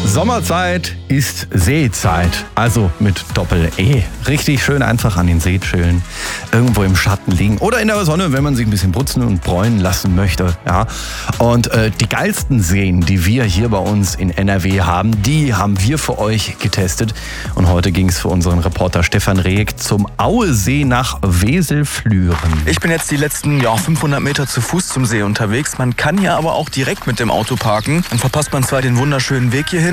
Sommerzeit ist Seezeit, also mit Doppel-E. Richtig schön einfach an den See chillen, irgendwo im Schatten liegen oder in der Sonne, wenn man sich ein bisschen putzen und bräunen lassen möchte. Ja. Und die geilsten Seen, die wir hier bei uns in NRW haben, die haben wir für euch getestet. Und heute ging es für unseren Reporter Stefan Rehek zum Auesee nach Weselflüren. Ich bin jetzt die letzten 500 Meter zu Fuß zum See unterwegs. Man kann hier aber auch direkt mit dem Auto parken. Dann verpasst man zwar den wunderschönen Weg hierhin,